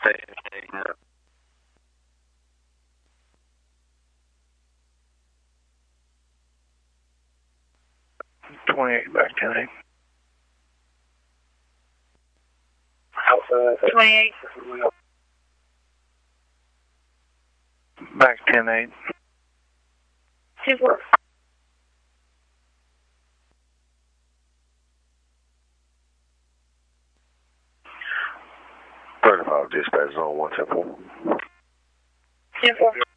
28 back 10-8. Outside. 28. Back 10-8. 2-4. 35 dispatch zone 110-4. 10-4.